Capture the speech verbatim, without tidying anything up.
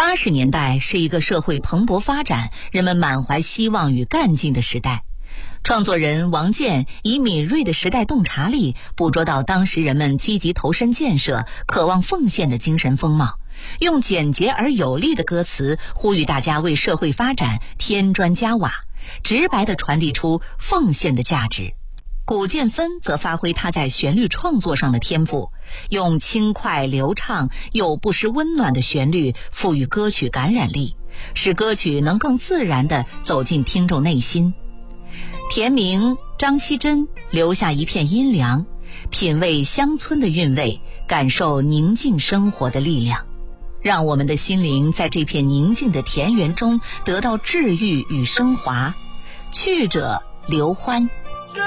八十年代是一个社会蓬勃发展、人们满怀希望与干劲的时代。创作人王健以敏锐的时代洞察力，捕捉到当时人们积极投身建设、渴望奉献的精神风貌，用简洁而有力的歌词呼吁大家为社会发展添砖加瓦，直白地传递出奉献的价值。古建芬则发挥他在旋律创作上的天赋，用轻快流畅又不失温暖的旋律赋予歌曲感染力，使歌曲能更自然地走进听众内心。田明、张希珍留下一片阴凉，品味乡村的韵味，感受宁静生活的力量，让我们的心灵在这片宁静的田园中得到治愈与升华。去者留欢。